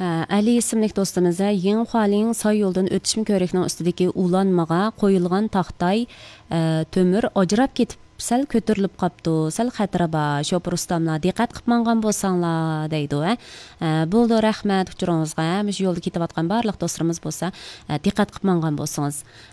Ali ismli do'stimiz Yinghualing soy yo'ldan o'tishim ko'rikning ustidagi ulanmaga qo'yilgan taxtay to'mir ajrab ketib sal ko'tarilib qopdi. Sal xatira bor. Shopur ustamlar diqqat qilib mangan bo'lsanglar deydi. Bo'ldi, rahmat uchuringizga. Shu yo'lda ketayotgan barliq do'stlarimiz bo'lsa, diqqat qilib mangan bo'lsangiz.